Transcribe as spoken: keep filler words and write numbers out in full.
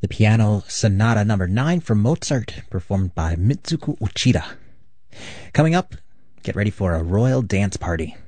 the Piano Sonata number nine from Mozart, performed by Mitsuko Uchida. Coming up, get ready for a royal dance party.